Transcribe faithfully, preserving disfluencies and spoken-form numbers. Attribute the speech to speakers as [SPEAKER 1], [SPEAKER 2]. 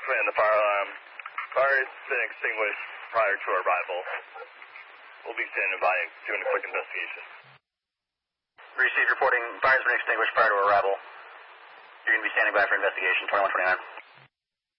[SPEAKER 1] command, the fire alarm. Fire has been extinguished prior to our arrival. We'll be standing by doing a quick investigation.
[SPEAKER 2] Received reporting, fire has been extinguished prior to arrival. You're going to be standing by for investigation, twenty-one twenty-nine.